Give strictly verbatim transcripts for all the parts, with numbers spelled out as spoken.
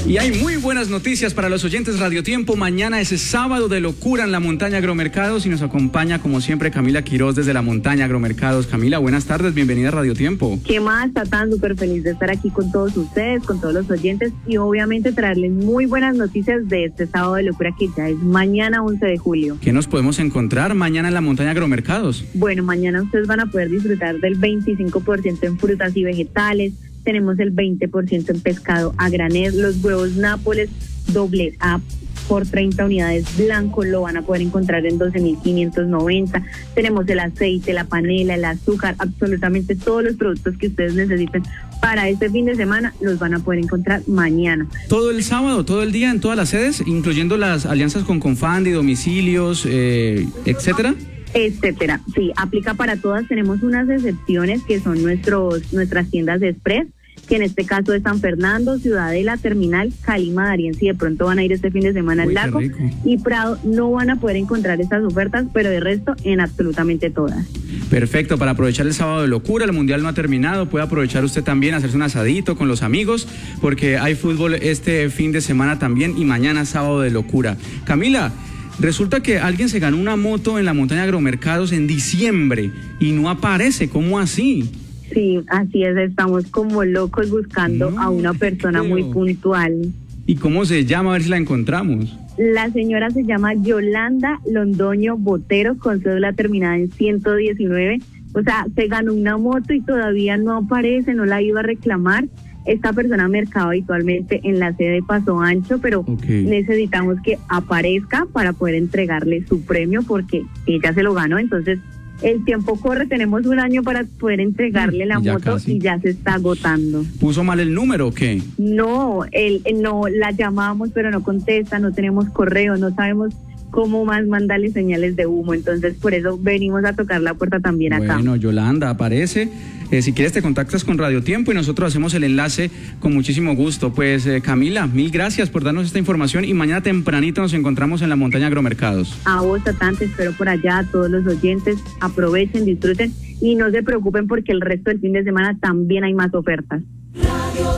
Y hay muy buenas noticias para los oyentes Radio Tiempo. Mañana es sábado de locura en la montaña Agromercados y nos acompaña como siempre Camila Quiroz desde la montaña Agromercados. Camila, buenas tardes, bienvenida a Radio Tiempo. ¿Qué más? Tatán, súper feliz de estar aquí con todos ustedes, con todos los oyentes y obviamente traerles muy buenas noticias de este sábado de locura que ya es mañana once de julio. ¿Qué nos podemos encontrar mañana en la montaña Agromercados? Bueno, mañana ustedes van a poder disfrutar del veinticinco por ciento en frutas y vegetales. Tenemos el veinte por ciento en pescado a granel, los huevos Nápoles doble A por treinta unidades blanco, lo van a poder encontrar en doce mil quinientos noventa. Tenemos el aceite, la panela, el azúcar, absolutamente todos los productos que ustedes necesiten para este fin de semana los van a poder encontrar mañana. Todo el sábado, todo el día en todas las sedes, incluyendo las alianzas con Confandi, domicilios, eh, etcétera. Etcétera, sí, aplica para todas. Tenemos unas excepciones que son nuestros nuestras tiendas de Express, que en este caso es San Fernando, Ciudadela, Terminal, Cali, Madarién, si de pronto van a ir este fin de semana al Lago, y Prado no van a poder encontrar estas ofertas, pero de resto en absolutamente todas. Perfecto, para aprovechar el sábado de locura, el Mundial no ha terminado, puede aprovechar usted también, hacerse un asadito con los amigos, porque hay fútbol este fin de semana también y mañana sábado de locura. Camila, resulta que alguien se ganó una moto en la montaña Agromercados en diciembre y no aparece, ¿cómo así? Sí, así es, estamos como locos buscando no, a una persona muy puntual. ¿Y cómo se llama? A ver si la encontramos. La señora se llama Yolanda Londoño Botero, con cédula terminada en ciento diecinueve. O sea, se ganó una moto y todavía no aparece, no la iba a reclamar. Esta persona mercaba habitualmente en la sede de Paso Ancho, pero okay, necesitamos que aparezca para poder entregarle su premio porque ella se lo ganó. Entonces el tiempo corre, tenemos un año para poder entregarle la moto casi, y ya se está agotando. ¿Puso mal el número o qué? No, él, no, la llamamos pero no contesta, no tenemos correo, no sabemos cómo más mandarle señales de humo, entonces por eso venimos a tocar la puerta también acá. Bueno, Yolanda, aparece. Eh, si quieres te contactas con Radio Tiempo y nosotros hacemos el enlace con muchísimo gusto. Pues eh, Camila, mil gracias por darnos esta información y mañana tempranito nos encontramos en la montaña Agromercados. A vos, Tatán, te espero por allá, a todos los oyentes, aprovechen, disfruten y no se preocupen porque el resto del fin de semana también hay más ofertas. Radio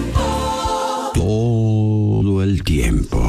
Tiempo. Todo el tiempo.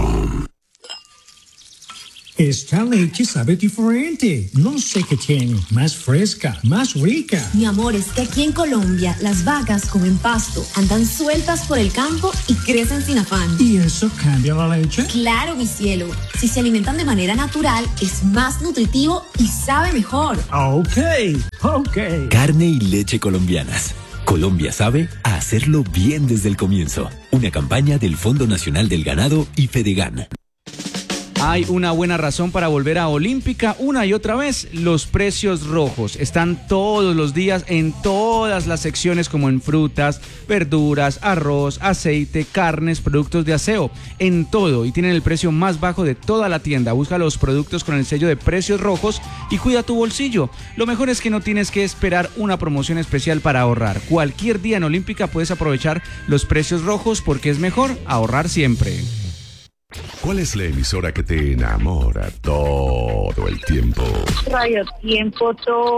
Esta leche sabe diferente. No sé qué tiene. Más fresca, más rica. Mi amor, es que aquí en Colombia las vacas comen pasto, andan sueltas por el campo y crecen sin afán. ¿Y eso cambia la leche? Claro, mi cielo. Si se alimentan de manera natural, es más nutritivo y sabe mejor. Ok, ok. Carne y leche colombianas. Colombia sabe a hacerlo bien desde el comienzo. Una campaña del Fondo Nacional del Ganado y Fedegan. Hay una buena razón para volver a Olímpica una y otra vez. Los precios rojos están todos los días en todas las secciones, como en frutas, verduras, arroz, aceite, carnes, productos de aseo, en todo, y tienen el precio más bajo de toda la tienda. Busca los productos con el sello de precios rojos y cuida tu bolsillo. Lo mejor es que no tienes que esperar una promoción especial para ahorrar. Cualquier día en Olímpica puedes aprovechar los precios rojos porque es mejor ahorrar siempre. ¿Cuál es la emisora que te enamora todo el tiempo? Radio Tiempo,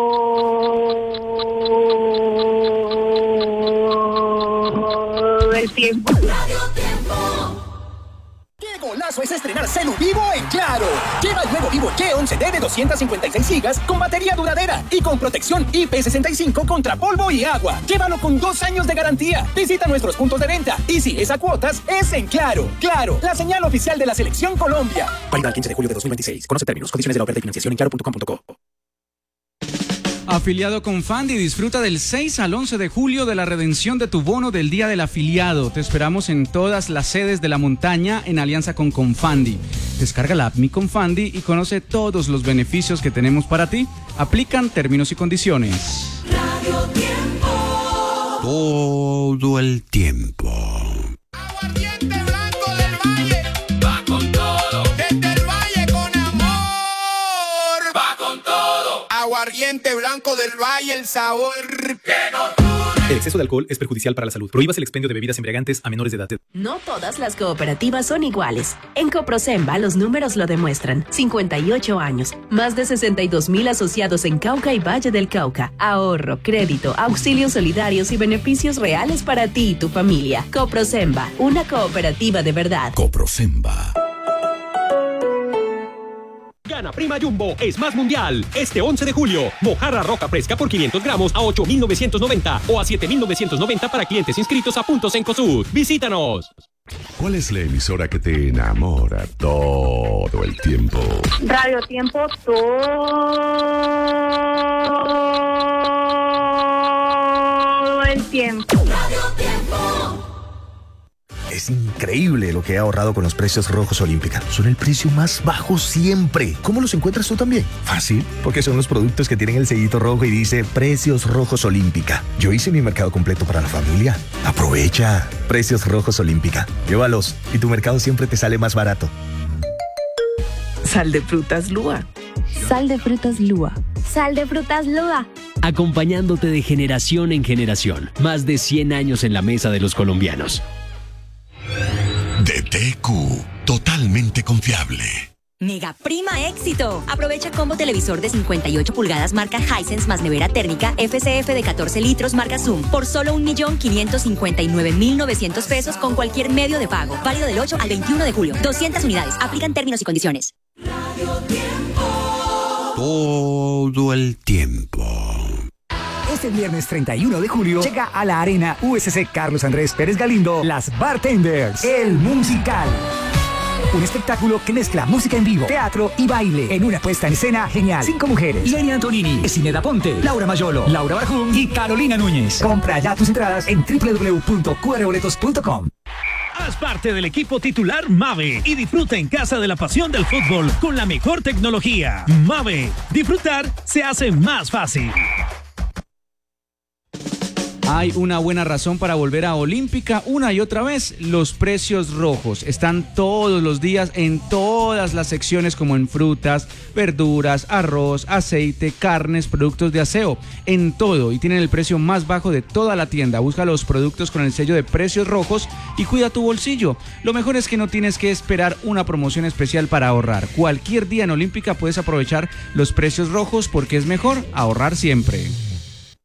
todo el tiempo. Radio Tiempo. ¡Qué golazo es estrenar celu Vivo en Claro! Lleva el nuevo Vivo Y once D de doscientas cincuenta y seis gigas con batería duradera y con protección I P sesenta y cinco contra polvo y agua. Llévalo con dos años de garantía. Visita nuestros puntos de venta y si es a cuotas, es en Claro. Claro, la señal oficial de la Selección Colombia. Válido al quince de julio de dos mil veintiséis. Conoce términos, condiciones de la oferta y financiación en claro punto com punto co. Afiliado con Confandi, disfruta del seis al once de julio de la redención de tu bono del Día del Afiliado. Te esperamos en todas las sedes de la montaña en alianza con Confandi. Descarga la app Mi Confandi y conoce todos los beneficios que tenemos para ti. Aplican términos y condiciones. Radio Tiempo. Todo el tiempo. Aguardiente Blanco del Valle. Va con todo. Desde el Valle con amor. Va con todo. Agua Aguardiente blanco del Valle, el sabor que nos une. El exceso de alcohol es perjudicial para la salud. Prohíbas el expendio de bebidas embriagantes a menores de edad. No todas las cooperativas son iguales. En Coprosemba los números lo demuestran. cincuenta y ocho años, más de sesenta y dos mil asociados en Cauca y Valle del Cauca. Ahorro, crédito, auxilios solidarios y beneficios reales para ti y tu familia. Coprosemba, una cooperativa de verdad. Coprosemba. Gana Prima Jumbo es más mundial. Este once de julio, mojarra roja fresca por quinientos gramos a ocho mil novecientos noventa o a siete mil novecientos noventa para clientes inscritos a Puntos Cencosud. ¡Visítanos! ¿Cuál es la emisora que te enamora todo el tiempo? Radio Tiempo todo el tiempo. Radio Tiempo. Es increíble lo que he ahorrado con los precios rojos Olímpica. Son el precio más bajo siempre. ¿Cómo los encuentras tú también? Fácil, porque son los productos que tienen el sellito rojo y dice Precios Rojos Olímpica. Yo hice mi mercado completo para la familia. Aprovecha. Precios Rojos Olímpica. Llévalos y tu mercado siempre te sale más barato. Sal de frutas Lua. Sal de frutas Lua. Sal de frutas Lua. Acompañándote de generación en generación. Más de cien años en la mesa de los colombianos. D T Q, totalmente confiable. Mega prima éxito. Aprovecha combo televisor de cincuenta y ocho pulgadas marca Hisense más nevera térmica F C F de catorce litros marca Zoom por solo un millón quinientos cincuenta y nueve mil novecientos pesos con cualquier medio de pago. Válido del ocho al veintiuno de julio. doscientas unidades. Aplican términos y condiciones. Radio Tiempo. Todo el tiempo. Este viernes treinta y uno de julio llega a la arena U S C Carlos Andrés Pérez Galindo Las Bartenders, el musical. Un espectáculo que mezcla música en vivo, teatro y baile en una puesta en escena genial. Cinco mujeres: Lenny Antonini, Esineda Ponte, Laura Mayolo, Laura Barjum y Carolina Núñez. Compra ya tus entradas en doble u doble u doble u punto q r boletos punto com. Haz parte del equipo titular Mave y disfruta en casa de la pasión del fútbol con la mejor tecnología. Mave, disfrutar se hace más fácil. Hay una buena razón para volver a Olímpica una y otra vez. Los precios rojos están todos los días en todas las secciones, como en frutas, verduras, arroz, aceite, carnes, productos de aseo, en todo, y tienen el precio más bajo de toda la tienda. Busca los productos con el sello de precios rojos y cuida tu bolsillo. Lo mejor es que no tienes que esperar una promoción especial para ahorrar. Cualquier día en Olímpica puedes aprovechar los precios rojos porque es mejor ahorrar siempre.